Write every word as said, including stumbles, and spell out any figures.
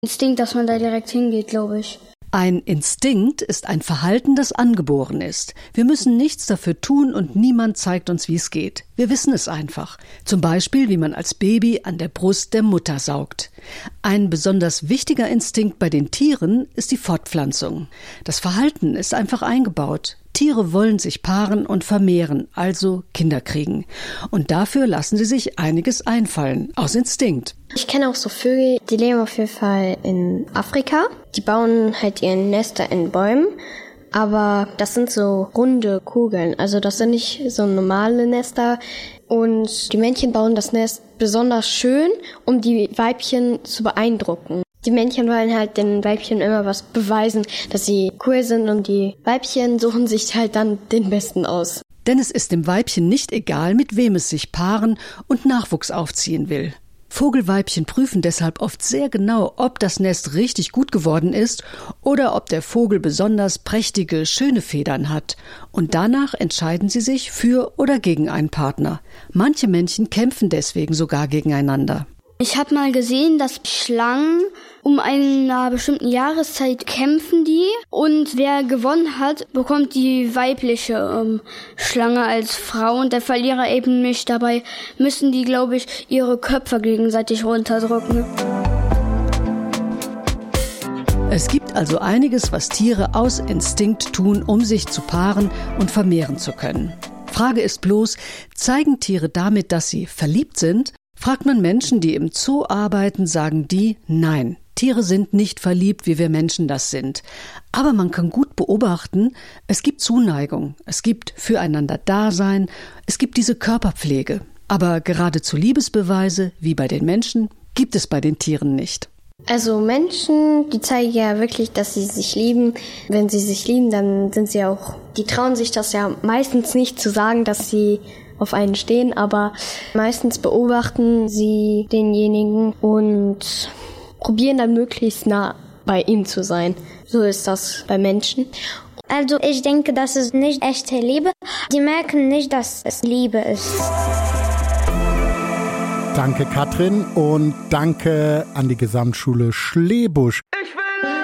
Instinkt, dass man da direkt hingeht, glaube ich. Ein Instinkt ist ein Verhalten, das angeboren ist. Wir müssen nichts dafür tun und niemand zeigt uns, wie es geht. Wir wissen es einfach. Zum Beispiel, wie man als Baby an der Brust der Mutter saugt. Ein besonders wichtiger Instinkt bei den Tieren ist die Fortpflanzung. Das Verhalten ist einfach eingebaut. Tiere wollen sich paaren und vermehren, also Kinder kriegen. Und dafür lassen sie sich einiges einfallen, aus Instinkt. Ich kenne auch so Vögel, die leben auf jeden Fall in Afrika. Die bauen halt ihre Nester in Bäumen, aber das sind so runde Kugeln. Also das sind nicht so normale Nester. Und die Männchen bauen das Nest besonders schön, um die Weibchen zu beeindrucken. Die Männchen wollen halt den Weibchen immer was beweisen, dass sie cool sind, und die Weibchen suchen sich halt dann den Besten aus. Denn es ist dem Weibchen nicht egal, mit wem es sich paaren und Nachwuchs aufziehen will. Vogelweibchen prüfen deshalb oft sehr genau, ob das Nest richtig gut geworden ist oder ob der Vogel besonders prächtige, schöne Federn hat. Und danach entscheiden sie sich für oder gegen einen Partner. Manche Männchen kämpfen deswegen sogar gegeneinander. Ich habe mal gesehen, dass Schlangen um einer bestimmten Jahreszeit kämpfen die, und wer gewonnen hat, bekommt die weibliche ähm, Schlange als Frau, und der Verlierer eben nicht. Dabei müssen die, glaube ich, ihre Köpfe gegenseitig runterdrücken. Es gibt also einiges, was Tiere aus Instinkt tun, um sich zu paaren und vermehren zu können. Frage ist bloß, zeigen Tiere damit, dass sie verliebt sind? Fragt man Menschen, die im Zoo arbeiten, sagen die, nein, Tiere sind nicht verliebt, wie wir Menschen das sind. Aber man kann gut beobachten, es gibt Zuneigung, es gibt Füreinander-Dasein, es gibt diese Körperpflege. Aber geradezu Liebesbeweise, wie bei den Menschen, gibt es bei den Tieren nicht. Also Menschen, die zeigen ja wirklich, dass sie sich lieben. Wenn sie sich lieben, dann sind sie auch, die trauen sich das ja meistens nicht zu sagen, dass sie auf einen stehen, aber meistens beobachten sie denjenigen und probieren dann möglichst nah bei ihm zu sein. So ist das bei Menschen. Also ich denke, das ist nicht echte Liebe. Die merken nicht, dass es Liebe ist. Danke Katrin und danke an die Gesamtschule Schlebusch.